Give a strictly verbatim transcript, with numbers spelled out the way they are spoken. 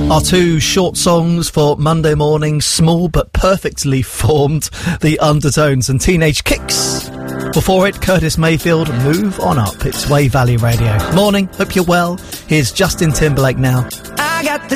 Our two short songs for Monday morning, small but perfectly formed, The Undertones and Teenage Kicks. Before it, Curtis Mayfield, Move On Up. It's Wave Valley Radio. Morning, hope you're well. Here's Justin Timberlake now. I got the